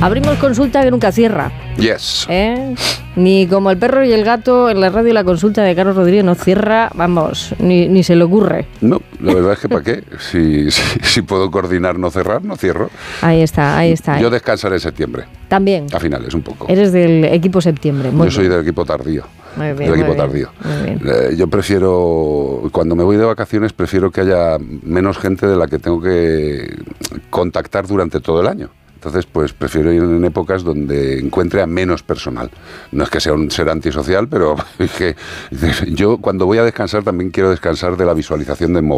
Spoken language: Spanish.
Abrimos consulta que nunca cierra. Yes. Ni como el perro y el gato en la radio, la consulta de Carlos Rodríguez no cierra, vamos, ni se le ocurre. No, la verdad es que ¿para qué? Si puedo coordinar no cerrar, no cierro. Ahí está. Yo descansaré en septiembre. También. A finales, un poco. Eres del equipo septiembre. Yo soy del equipo tardío. Muy bien, del equipo tardío. Muy bien. Yo prefiero, cuando me voy de vacaciones, prefiero que haya menos gente de la que tengo que contactar durante todo el año. Entonces, pues prefiero ir en épocas donde encuentre a menos personal. No es que sea un ser antisocial, pero es que yo cuando voy a descansar también quiero descansar de la visualización de